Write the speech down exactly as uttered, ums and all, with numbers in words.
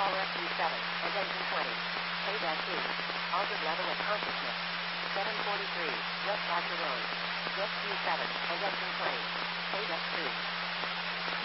call rescue seven and engine twenty. A two. Altered level of consciousness. seven forty-three, just off the road. Rescue seven and engine twenty. A two.